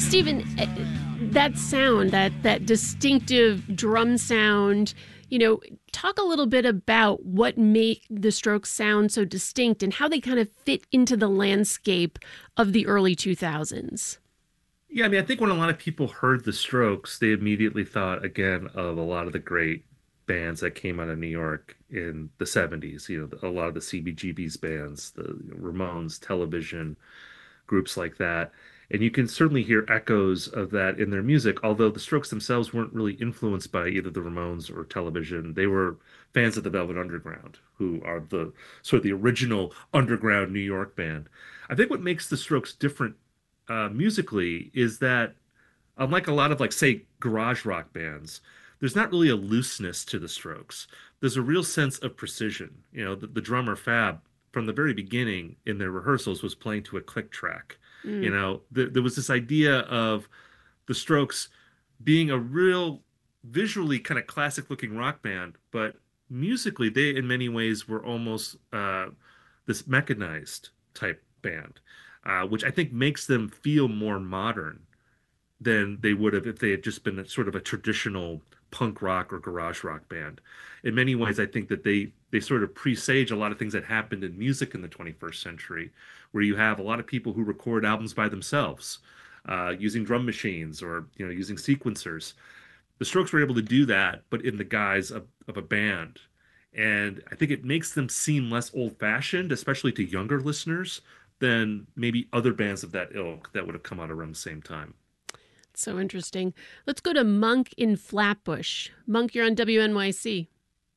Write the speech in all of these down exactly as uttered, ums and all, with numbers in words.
Stephen, eh, that sound, that that distinctive drum sound, you know, talk a little bit about what make the Strokes sound so distinct and how they kind of fit into the landscape of the early two thousands. Yeah, I mean, I think when a lot of people heard the Strokes, they immediately thought again of a lot of the great bands that came out of New York in the seventies. You know, a lot of the C B G B's bands, the Ramones, Television, groups like that. And you can certainly hear echoes of that in their music, although the Strokes themselves weren't really influenced by either the Ramones or Television. They were fans of the Velvet Underground, who are the sort of the original underground New York band. I think what makes the Strokes different uh, musically is that, unlike a lot of like say garage rock bands, there's not really a looseness to the Strokes. There's a real sense of precision. You know, the, the drummer Fab from the very beginning in their rehearsals was playing to a click track. You Mm. know, th there was this idea of the Strokes being a real visually kind of classic looking rock band, but musically they in many ways were almost uh, this mechanized type band, uh, which I think makes them feel more modern than they would have if they had just been a, sort of a traditional punk rock or garage rock band. In many ways, I think that they they sort of presage a lot of things that happened in music in the twenty-first century, where you have a lot of people who record albums by themselves, uh, using drum machines or you know using sequencers. The Strokes were able to do that, but in the guise of, of a band. And I think it makes them seem less old-fashioned, especially to younger listeners, than maybe other bands of that ilk that would have come out around the same time. So interesting. Let's go to Monk in Flatbush. Monk, you're on W N Y C.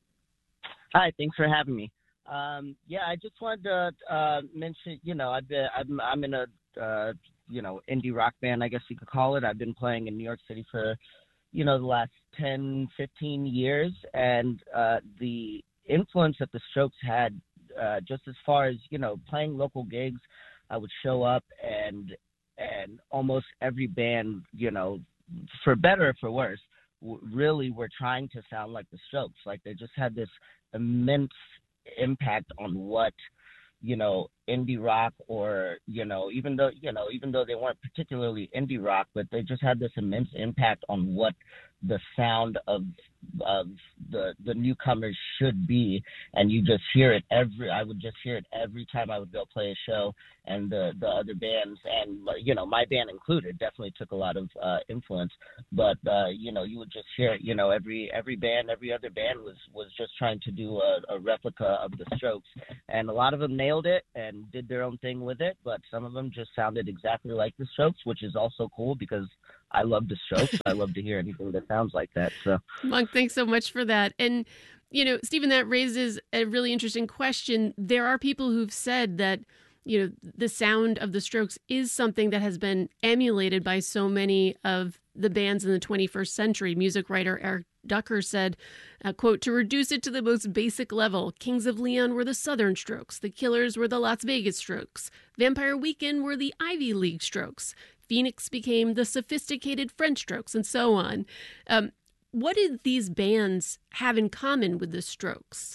Hi, thanks for having me. Um, yeah, I just wanted to uh, mention, you know, I've been, I'm, I'm in a, uh, you know, indie rock band, I guess you could call it. I've been playing in New York City for, you know, the last ten, fifteen years. And uh, the influence that the Strokes had, uh, just as far as, you know, playing local gigs, I would show up and, and almost every band, you know, for better or for worse, w- really were trying to sound like the Strokes. Like they just had this immense impact on what you know indie rock or you know even though you know even though they weren't particularly indie rock, but they just had this immense impact on what the sound of of the the newcomers should be. And you just hear it every I would just hear it every time I would go play a show. And the the other bands, and you know my band included, definitely took a lot of uh influence. But uh you know you would just hear it, you know every every band, every other band was was just trying to do a, a replica of the Strokes. And a lot of them nailed it and did their own thing with it, but some of them just sounded exactly like the Strokes, which is also cool because I love the Strokes. I love to hear anything that sounds like that. So Monk, thanks so much for that. And, you know, Stephen, that raises a really interesting question. There are people who've said that, you know, the sound of the Strokes is something that has been emulated by so many of the bands in the twenty-first century. Music writer Eric Ducker said, uh, quote, to reduce it to the most basic level, Kings of Leon were the Southern Strokes. The Killers were the Las Vegas Strokes. Vampire Weekend were the Ivy League Strokes. Phoenix became the sophisticated French Strokes, and so on. Um, what did these bands have in common with the Strokes?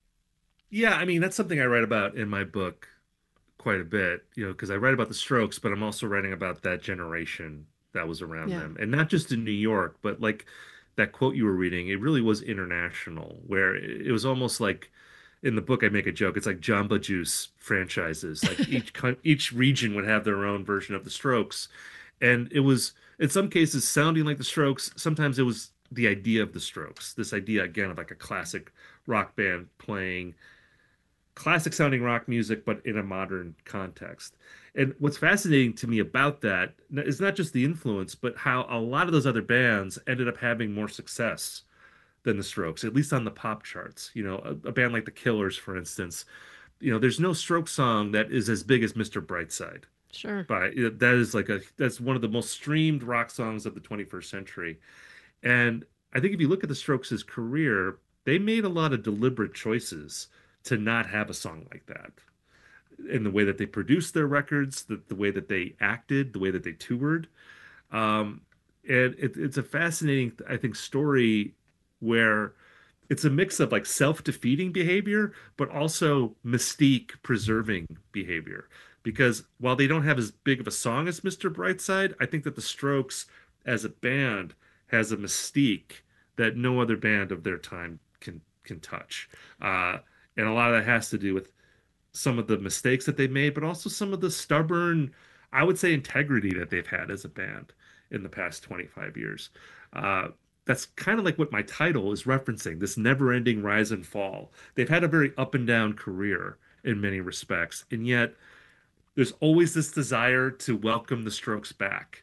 Yeah, I mean, that's something I write about in my book quite a bit, you know, because I write about the Strokes, but I'm also writing about that generation that was around Yeah. them. And not just in New York, but like that quote you were reading, it really was international, where it was almost like in the book I make a joke, it's like Jamba Juice franchises. Like each coun- each region would have their own version of the Strokes. And it was in some cases sounding like the Strokes, sometimes it was the idea of the Strokes, this idea again of like a classic rock band playing classic sounding rock music, but in a modern context. And what's fascinating to me about that is not just the influence, but how a lot of those other bands ended up having more success than the Strokes, at least on the pop charts. You know, a, a band like the Killers, for instance, you know, there's no Stroke song that is as big as mister Brightside. Sure. But you know, that is like a that's one of the most streamed rock songs of the twenty-first century. And I think if you look at the Strokes' career, they made a lot of deliberate choices to not have a song like that in the way that they produced their records, the, the way that they acted, the way that they toured. Um, and it, it's a fascinating, I think, story where it's a mix of like self-defeating behavior, but also mystique preserving behavior. because while they don't have as big of a song as mister Brightside, I think that the Strokes as a band has a mystique that no other band of their time can can touch. Uh, and a lot of that has to do with some of the mistakes that they made, but also some of the stubborn, I would say, integrity that they've had as a band in the past twenty-five years. Uh, that's kind of like what my title is referencing, this never-ending rise and fall. They've had a very up and down career in many respects, and yet there's always this desire to welcome the Strokes back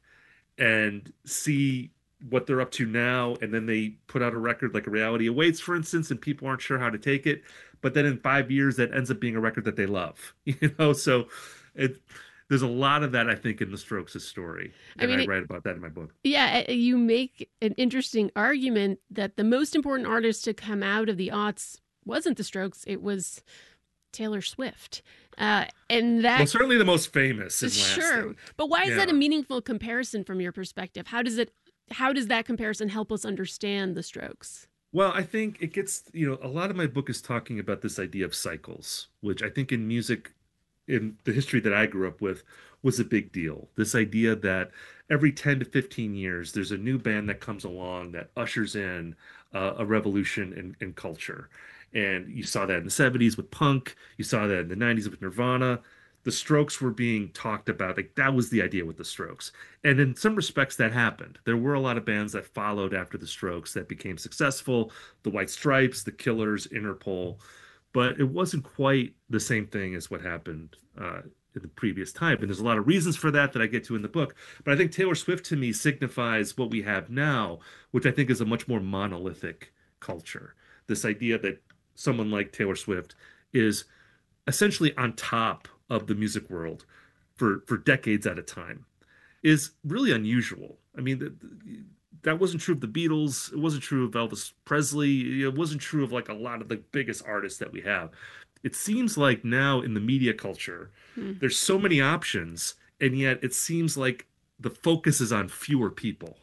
and see what they're up to now. And then they put out a record like A Reality Awaits, for instance, and people aren't sure how to take it. But then in five years, that ends up being a record that they love, you know? So it, there's a lot of that, I think, in the Strokes' story. And I, mean, I write about that in my book. Yeah, you make an interesting argument that the most important artist to come out of the aughts wasn't the Strokes, it was Taylor Swift. Uh, and that, well, certainly the most famous. And sure, lasting. But why is yeah. that a meaningful comparison from your perspective? How does it? How does that comparison help us understand the Strokes? Well, I think it gets, you know, a lot of my book is talking about this idea of cycles, which I think in music, in the history that I grew up with, was a big deal. This idea that every ten to fifteen years, there's a new band that comes along that ushers in uh, a revolution in, in culture. And you saw that in the seventies with punk. You saw that in the nineties with Nirvana. The Strokes were being talked about. Like, that was the idea with the Strokes. And in some respects, that happened. There were a lot of bands that followed after the Strokes that became successful. The White Stripes, the Killers, Interpol. But it wasn't quite the same thing as what happened uh, in the previous time. And there's a lot of reasons for that that I get to in the book. But I think Taylor Swift, to me, signifies what we have now, which I think is a much more monolithic culture. This idea that someone like Taylor Swift is essentially on top of the music world for, for decades at a time is really unusual. I mean, that, that wasn't true of the Beatles. It wasn't true of Elvis Presley. It wasn't true of like a lot of the biggest artists that we have. It seems like now in the media culture, hmm. there's so many options, and yet it seems like the focus is on fewer people.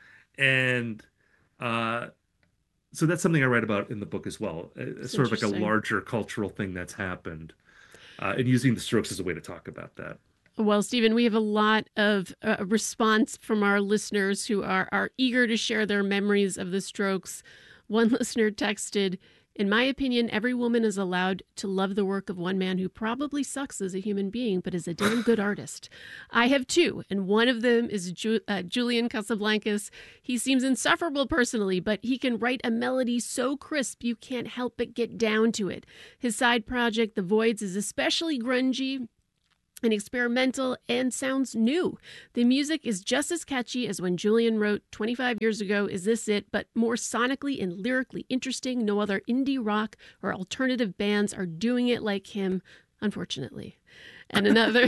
And, uh, so that's something I write about in the book as well. It's sort of like a larger cultural thing that's happened, uh, and using the Strokes as a way to talk about that. Well, Stephen, we have a lot of uh, response from our listeners who are, are eager to share their memories of the Strokes. One listener texted, "In my opinion, every woman is allowed to love the work of one man who probably sucks as a human being, but is a damn good artist. I have two, and one of them is Ju- uh, Julian Casablancas. He seems insufferable personally, but he can write a melody so crisp you can't help but get down to it. His side project, The Voids, is especially grungy and experimental and sounds new. The music is just as catchy as when Julian wrote twenty-five years ago, Is This It?, but more sonically and lyrically interesting. No other indie rock or alternative bands are doing it like him, unfortunately." And another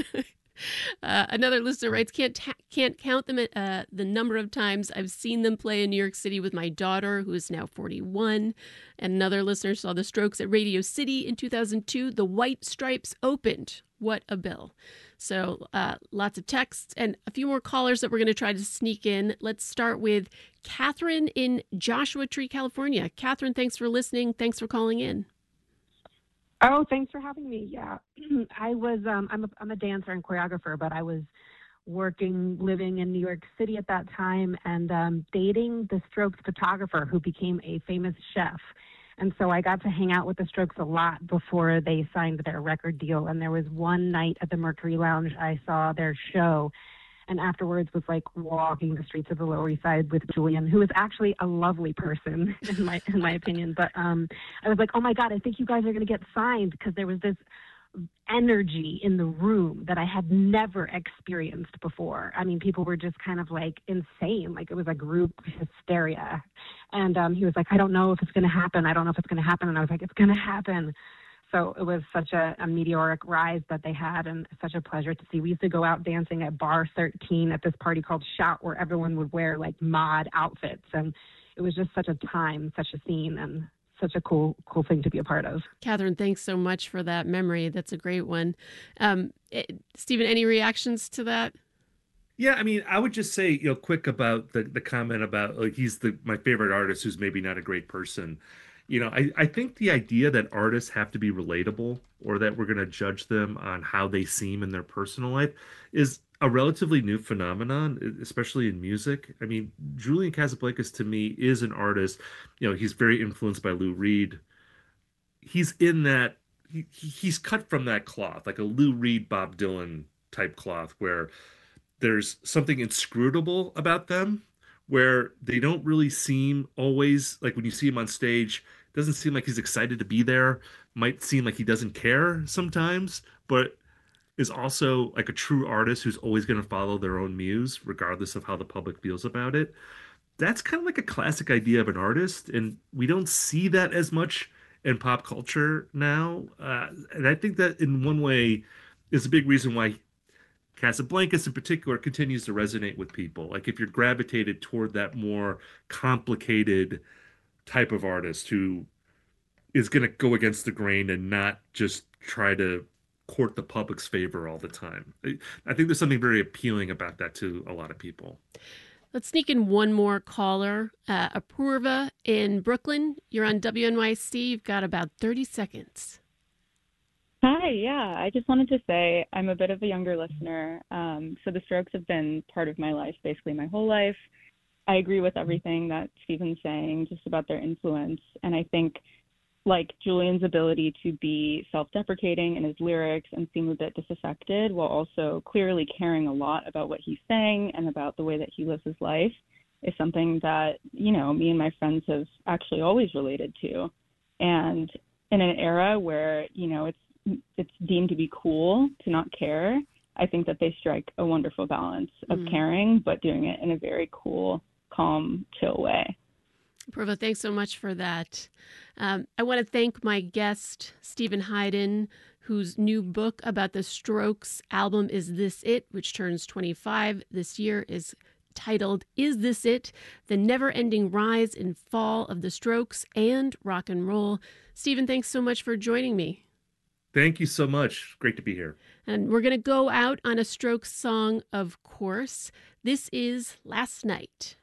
uh, another listener writes, can't ta- can't count them at, uh, the number of times I've seen them play in New York City with my daughter, who is now forty-one. And another listener saw the Strokes at Radio City in two thousand two. The White Stripes opened. What a bill. So uh, lots of texts and a few more callers that we're going to try to sneak in. Let's start with Catherine in Joshua Tree, California. Catherine, thanks for listening. Thanks for calling in. Oh, thanks for having me. Yeah, I was, um, I'm, a, I'm a dancer and choreographer, but I was working, living in New York City at that time and um, dating the Strokes photographer who became a famous chef. And so I got to hang out with the Strokes a lot before they signed their record deal. And there was one night at the Mercury Lounge, I saw their show, and afterwards was like walking the streets of the Lower East Side with Julian, who is actually a lovely person, in my in my opinion. But um, I was like, oh my God, I think you guys are going to get signed, because there was this energy in the room that I had never experienced before. I mean, people were just kind of like insane. Like, it was a group hysteria. And um, he was like, I don't know if it's going to happen. I don't know if it's going to happen. And I was like, it's going to happen. So it was such a, a meteoric rise that they had, and such a pleasure to see. We used to go out dancing at Bar thirteen at this party called Shout, where everyone would wear like mod outfits. And it was just such a time, such a scene, and such a cool, cool thing to be a part of. Catherine, thanks so much for that memory. That's a great one. Um, it, Stephen, any reactions to that? Yeah, I mean, I would just say, you know, quick about the, the comment about like he's the my favorite artist who's maybe not a great person. You know, I, I think the idea that artists have to be relatable or that we're going to judge them on how they seem in their personal life is a relatively new phenomenon, e- especially in music. I mean, Julian Casablancas to me is an artist. You know, he's very influenced by Lou Reed. He's in that, he, he's cut from that cloth, like a Lou Reed, Bob Dylan type cloth, where there's something inscrutable about them where they don't really seem always like when you see him on stage, it doesn't seem like he's excited to be there. Might seem like he doesn't care sometimes, but is also like a true artist who's always going to follow their own muse, regardless of how the public feels about it. That's kind of like a classic idea of an artist, and we don't see that as much in pop culture now. Uh, and I think that in one way is a big reason why Casablancas in particular continues to resonate with people. Like if you're gravitated toward that more complicated type of artist who is going to go against the grain and not just try to court the public's favor all the time. I I think there's something very appealing about that to a lot of people. Let's sneak in one more caller. Uh, Apurva in Brooklyn. You're on W N Y C. You've got about thirty seconds. Hi, yeah. I just wanted to say I'm a bit of a younger listener. Um, so the Strokes have been part of my life basically my whole life. I agree with everything that Stephen's saying just about their influence. And I think like Julian's ability to be self-deprecating in his lyrics and seem a bit disaffected while also clearly caring a lot about what he's saying and about the way that he lives his life is something that, you know, me and my friends have actually always related to. And in an era where, you know, it's it's deemed to be cool to not care, I think that they strike a wonderful balance of Mm. caring, but doing it in a very cool, calm, chill way. Apurva, thanks so much for that. Um, I want to thank my guest, Stephen Hayden, whose new book about the Strokes album, Is This It?, which turns twenty-five this year, is titled Is This It? The Never-Ending Rise and Fall of the Strokes and Rock and Roll. Stephen, thanks so much for joining me. Thank you so much. Great to be here. And we're going to go out on a Strokes song, of course. This is Last Night.